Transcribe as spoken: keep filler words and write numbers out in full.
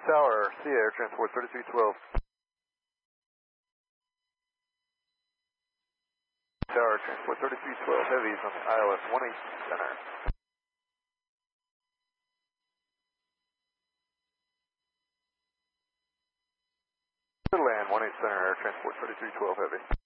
Tower, C Air Transport thirty-three twelve. Tower Transport thirty-three twelve, heavies on the I L S one eight center. Land one eight center, Air Transport thirty-three twelve, heavy.